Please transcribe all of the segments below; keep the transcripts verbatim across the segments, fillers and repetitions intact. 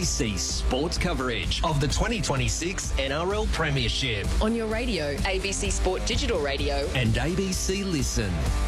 B C Sports coverage of the twenty twenty-six N R L Premiership. On your radio, A B C Sport Digital Radio. And A B C Listen.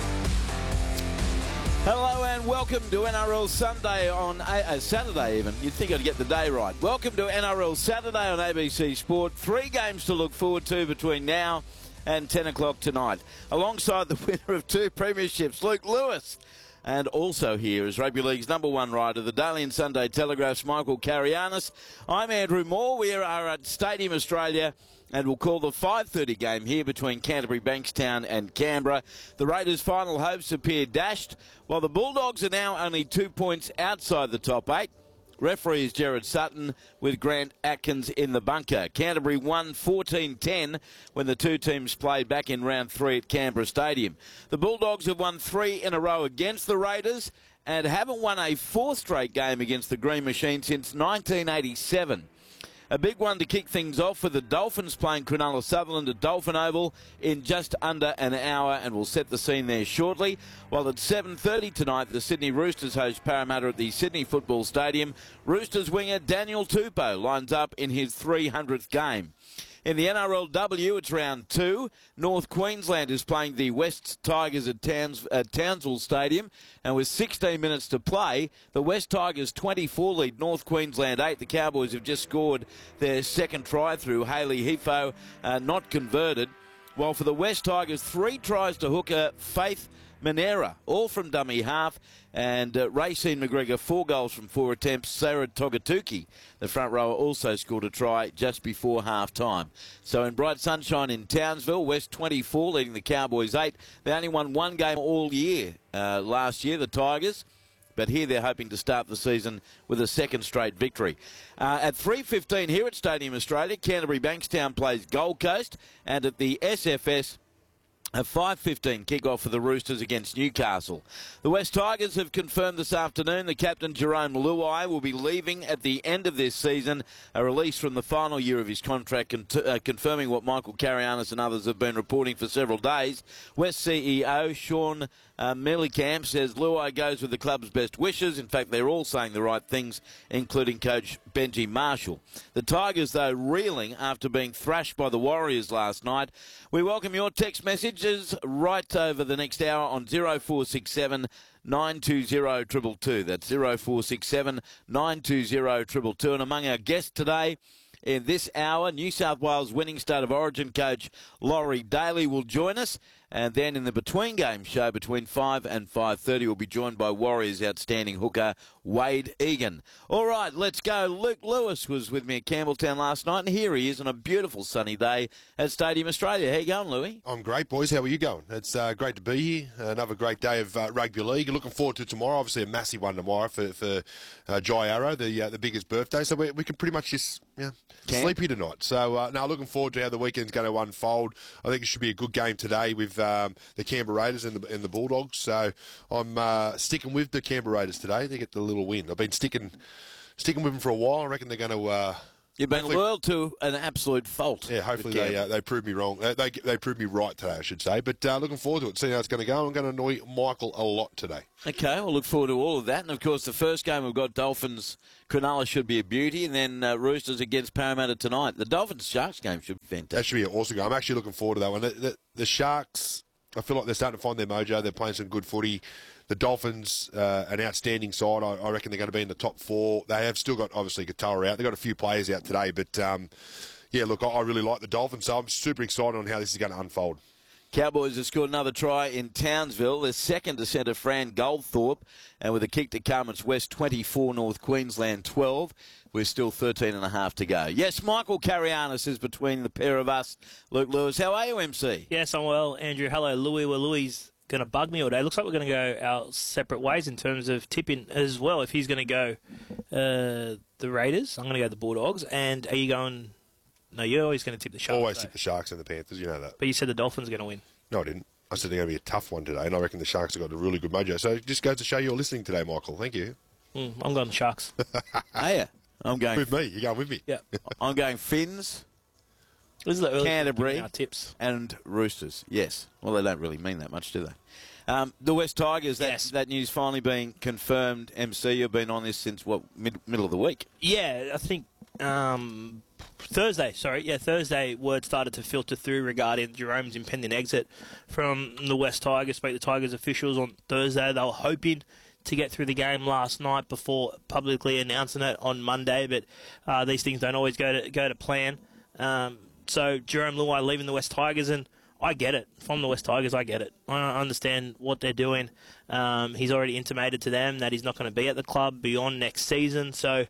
Hello and welcome to N R L Sunday on a- uh, Saturday even. You'd think I'd get the day right. Welcome to N R L Saturday on A B C Sport. Three games to look forward to between now and ten o'clock tonight. Alongside the winner of two premierships, Luke Lewis. And also here is Rugby League's number one writer, the Daily and Sunday Telegraph's Michael Carianis. I'm Andrew Moore. We are at Stadium Australia and we'll call the five thirty game here between Canterbury, Bankstown and Canberra. The Raiders' final hopes appear dashed, while the Bulldogs are now only two points outside the top eight. Referee is Gerard Sutton with Grant Atkins in the bunker. Canterbury won fourteen ten when the two teams played back in round three at Canberra Stadium. The Bulldogs have won three in a row against the Raiders and haven't won a fourth straight game against the Green Machine since nineteen eighty-seven. A big one to kick things off with the Dolphins playing Cronulla Sutherland at Dolphin Oval in just under an hour, and we'll set the scene there shortly. While at seven thirty tonight, the Sydney Roosters host Parramatta at the Sydney Football Stadium. Roosters winger Daniel Tupou lines up in his three hundredth game. In the N R L W, it's round two. North Queensland is playing the West Tigers at, Towns, at Townsville Stadium. And with sixteen minutes to play, the West Tigers twenty-four lead North Queensland eight. The Cowboys have just scored their second try through Hayley Hifo, uh, not converted. While for the West Tigers, three tries to hooker Faith Manera, all from dummy half, and uh, Racine McGregor, four goals from four attempts. Sarah Togatuki, the front rower, also scored a try just before half-time. So in bright sunshine in Townsville, West twenty-four leading the Cowboys eight. They only won one game all year uh, last year, the Tigers. But here they're hoping to start the season with a second straight victory. Uh, at three fifteen here at Stadium Australia, Canterbury Bankstown plays Gold Coast, and at the S F S, a five fifteen kick-off for the Roosters against Newcastle. The West Tigers have confirmed this afternoon that captain Jerome Luai will be leaving at the end of this season, a release from the final year of his contract, con- uh, confirming what Michael Carianis and others have been reporting for several days. West C E O Sean uh, Mellicamp says Luai goes with the club's best wishes. In fact, they're all saying the right things, including coach Benji Marshall. The Tigers, though, reeling after being thrashed by the Warriors last night. We welcome your text message right over the next hour on zero four six seven nine two zero two two two. That's zero four six seven nine two zero two two two. And among our guests today in this hour, New South Wales winning State of Origin coach Laurie Daly will join us. And then in the between game show between five and five thirty, we'll be joined by Warriors outstanding hooker Wade Egan. All right, let's go. Luke Lewis was with me at Campbelltown last night, and here he is on a beautiful sunny day at Stadium Australia. How you going, Louis? I'm great, boys. How are you going? It's uh, great to be here. Another great day of uh, rugby league. Looking forward to tomorrow. Obviously, a massive one tomorrow for for uh, Jai Arrow, the uh, the biggest birthday. So we, we can pretty much just yeah, sleep here tonight. So uh, now, looking forward to how the weekend's going to unfold. I think it should be a good game today with um, the Canberra Raiders and the, and the Bulldogs. So I'm uh, sticking with the Canberra Raiders today. They get the little win. I've been sticking sticking with them for a while. I reckon they're going to. Uh, You've been loyal to an absolute fault. Yeah, hopefully they uh, they prove me wrong. They, they they prove me right today, I should say. But uh, looking forward to it. See how it's going to go. I'm going to annoy Michael a lot today. Okay, we'll look forward to all of that. And, of course, the first game we've got Dolphins, Cronulla should be a beauty. And then uh, Roosters against Parramatta tonight. The Dolphins-Sharks game should be fantastic. That should be an awesome game. I'm actually looking forward to that one. The, the, the Sharks, I feel like they're starting to find their mojo. They're playing some good footy. The Dolphins, uh, an outstanding side. I, I reckon they're going to be in the top four. They have still got, obviously, Katoa out. They've got a few players out today. But, um, yeah, look, I, I really like the Dolphins. So I'm super excited on how this is going to unfold. Cowboys have scored another try in Townsville. They're second to centre Fran Goldthorpe. And with a kick to come, it's West twenty-four, North Queensland twelve. We're still thirteen and a half to go. Yes, Michael Carianis is between the pair of us. Luke Lewis, how are you, M C? Yes, I'm well. Andrew, hello. Louis, well, Louis going to bug me all day. Looks like we're going to go our separate ways in terms of tipping as well. If he's going to go uh, the Raiders, I'm going to go the Bulldogs. And are you going... No, you're always going to tip the Sharks. Always though. tip the Sharks and the Panthers, you know that. But you said the Dolphins are going to win. No, I didn't. I said they're going to be a tough one today, and I reckon the Sharks have got a really good mojo. So it just goes to show you're listening today, Michael. Thank you. Mm, I'm going the Sharks. Are you? I'm going... With me. You're going with me. Yeah. I'm going Finns, This is the early Canterbury, our tips. and Roosters. Yes. Well, they don't really mean that much, do they? Um, the West Tigers, that, Yes. that news finally being confirmed. M C, you've been on this since, what, mid, middle of the week? Yeah, I think um, Thursday, sorry. Yeah, Thursday, word started to filter through regarding Jerome's impending exit from the West Tigers. Spoke to the Tigers officials on Thursday. They were hoping to get through the game last night before publicly announcing it on Monday, but uh, these things don't always go to go to plan. Um, so Jerome Luai leaving the West Tigers, and I get it. From the West Tigers, I get it. I understand what they're doing. Um, he's already intimated to them that he's not going to be at the club beyond next season. So,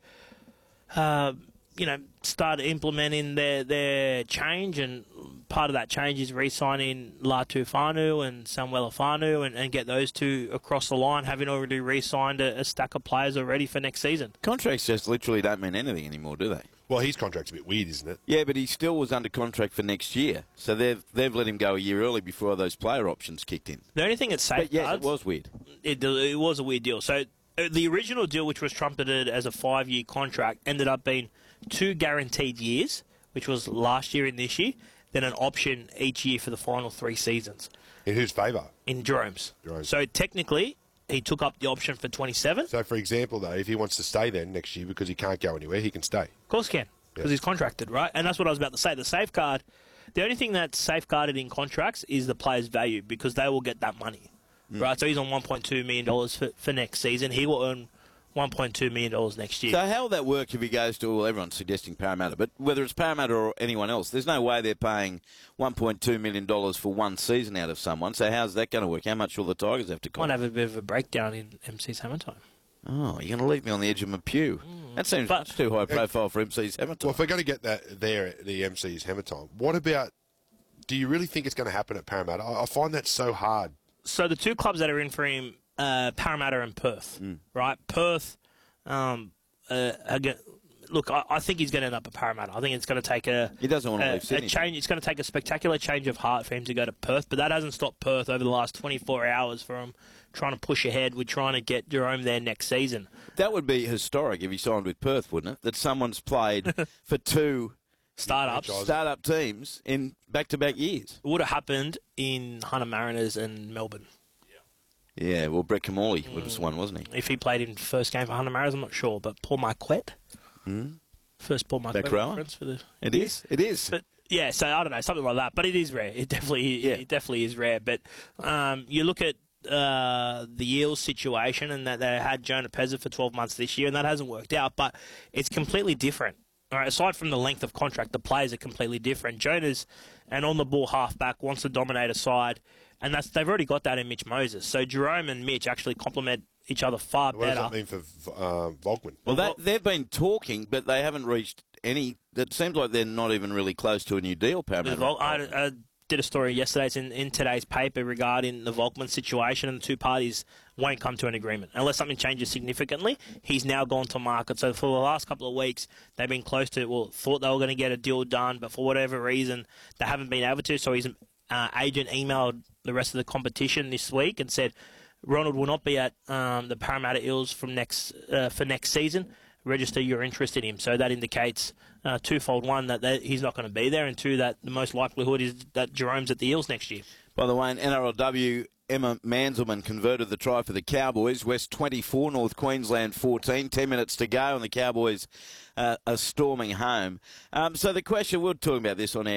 uh, you know, start implementing their, their change, and part of that change is re-signing Latu Fanu and Samuel Fanu and, and get those two across the line, having already re-signed a, a stack of players already for next season. Contracts just literally don't mean anything anymore, do they? Well, his contract's a bit weird, isn't it? Yeah, but he still was under contract for next year. So they've they've let him go a year early before those player options kicked in. The only thing that's But safeguards... yes, it was weird. It, it was a weird deal. So uh, the original deal, which was trumpeted as a five-year contract, ended up being two guaranteed years, which was last year and this year, then an option each year for the final three seasons. In whose favour? In Jerome's. Jerome's. So technically, he took up the option for twenty-seven. So, for example, though, if he wants to stay then next year because he can't go anywhere, he can stay. Of course he can, because Yeah. he's contracted, right? And that's what I was about to say. The safeguard, the only thing that's safeguarded in contracts is the player's value, because they will get that money, Mm. right? So he's on one point two million dollars for, for next season. He will earn one point two million dollars next year. So how will that work if he goes to, well, everyone's suggesting Parramatta, but whether it's Parramatta or anyone else, there's no way they're paying one point two million dollars for one season out of someone. So how's that going to work? How much will the Tigers have to Might cost? have a bit of a breakdown in M C's hammer time. Oh, you're going to leave me on the edge of my pew. That seems But- much too high profile for M C's hammer time. Well, if we're going to get that there at the M C's hammer time, what about, do you really think it's going to happen at Parramatta? I, I find that so hard. So the two clubs that are in for him, uh, Parramatta and Perth, right? Perth, um, uh, again, look, I, I think he's going to end up at Parramatta. I think it's going to take a He doesn't want to a, leave a Sydney. change. It's going to take a spectacular change of heart for him to go to Perth, but that hasn't stopped Perth over the last twenty-four hours from trying to push ahead with trying to get Jerome there next season. That would be historic if he signed with Perth, wouldn't it? That someone's played for two Startups. Franchise. start-up teams in back-to-back years. It would have happened in Hunter Mariners and Melbourne. Yeah, well, Brett Kamali was one, wasn't he? If he played in first game for Hunter Mariners, I'm not sure, but Paul Marquette. First Paul Marquette Back rower? reference for the... It is. It is. But yeah, so I don't know, something like that. But it is rare. It definitely, Yeah. it definitely is rare. But um, you look at uh, the Eels situation, and that they had Jonah Pezza for twelve months this year, and that hasn't worked out. But it's completely different. All right, aside from the length of contract, the players are completely different. Jonah's an on-the-ball halfback, wants to dominate a side, and that's they've already got that in Mitch Moses. So Jerome and Mitch actually complement each other far What does better. that mean for uh, Volkman? Well, that, they've been talking, but they haven't reached any. It seems like they're not even really close to a new deal, The Parramatta. Vol- I, I did a story yesterday, it's in, in today's paper, regarding the Volkman situation, and the two parties won't come to an agreement. Unless something changes significantly, he's now gone to market. So for the last couple of weeks, they've been close to, well, thought they were going to get a deal done, but for whatever reason, they haven't been able to. So his uh, agent emailed the rest of the competition this week and said, Ronald will not be at um, the Parramatta Eels from next uh, for next season. Register your interest in him. So that indicates uh, twofold: one, that they, he's not going to be there, and two, that the most likelihood is that Jerome's at the Eels next year. By the way, in N R L W, Emma Manzelman converted the try for the Cowboys. West twenty-four, North Queensland fourteen. Ten minutes to go, and the Cowboys uh, are storming home. Um, so the question, we were talking about this on air.